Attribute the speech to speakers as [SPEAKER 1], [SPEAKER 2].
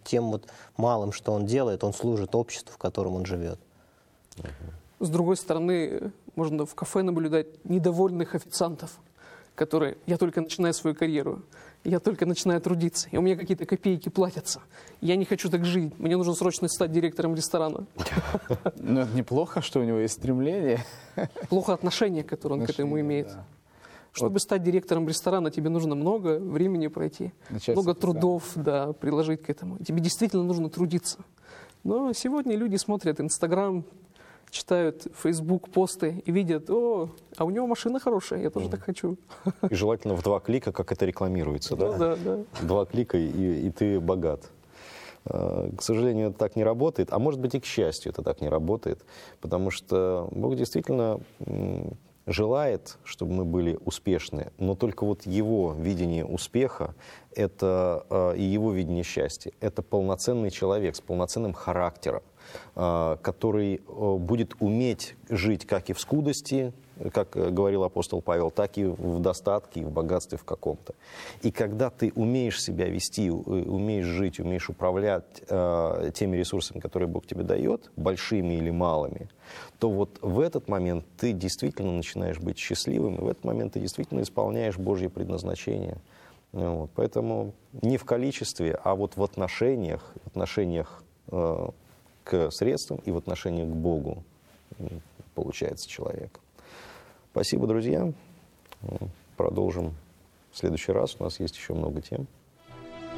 [SPEAKER 1] тем вот малым, что он делает, он служит обществу, в котором он живет.
[SPEAKER 2] С другой стороны, можно в кафе наблюдать недовольных официантов, которые, я только начинаю свою карьеру, я только начинаю трудиться, и у меня какие-то копейки платятся. Я не хочу так жить, мне нужно срочно стать директором ресторана.
[SPEAKER 3] Но это неплохо, что у него есть стремление.
[SPEAKER 2] Плохо отношение, которое он к этому имеет.
[SPEAKER 3] Да.
[SPEAKER 2] Чтобы стать директором ресторана, тебе нужно много времени пройти,
[SPEAKER 3] Начать
[SPEAKER 2] много
[SPEAKER 3] с официанта.
[SPEAKER 2] трудов, да, приложить к этому. Тебе действительно нужно трудиться. Но сегодня люди смотрят Инстаграм, читают Фейсбук посты и видят, а у него машина хорошая, я тоже так хочу.
[SPEAKER 4] И желательно в 2 клика, как это рекламируется, да?
[SPEAKER 2] Да, да.
[SPEAKER 4] 2 клика, и ты богат. К сожалению, это так не работает, а может быть и к счастью это так не работает, потому что Бог действительно желает, чтобы мы были успешны, но только вот Его видение успеха это, и Его видение счастья — это полноценный человек с полноценным характером, который будет уметь жить как и в скудости, как говорил апостол Павел, так и в достатке, и в богатстве в каком-то. И когда ты умеешь себя вести, умеешь жить, умеешь управлять теми ресурсами, которые Бог тебе дает, большими или малыми, то вот в этот момент ты действительно начинаешь быть счастливым, и в этот момент ты действительно исполняешь Божье предназначение. Вот. Поэтому не в количестве, а вот в отношениях к средствам и в отношении к Богу получается человек. Спасибо, друзья. Продолжим в следующий раз. У нас есть еще много тем.